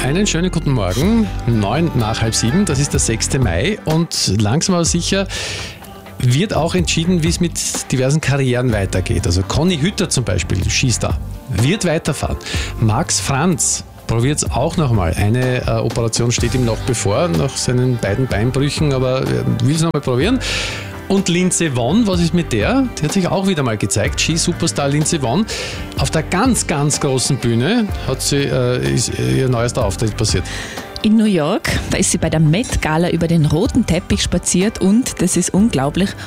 Einen schönen guten Morgen, 6:09, das ist der 6. Mai und langsam aber sicher wird auch entschieden, wie es mit diversen Karrieren weitergeht. Also Conny Hütter zum Beispiel, Skistar, wird weiterfahren. Max Franz probiert es auch nochmal. Eine Operation steht ihm noch bevor, nach seinen beiden Beinbrüchen, aber er will es nochmal probieren. Und Lindsey Vonn, was ist mit der? Die hat sich auch wieder mal gezeigt. Ski-Superstar Lindsey Vonn. Auf der ganz, ganz großen Bühne ist ihr neuester Auftritt passiert. In New York, da ist sie bei der Met Gala über den roten Teppich spaziert und, das ist unglaublich,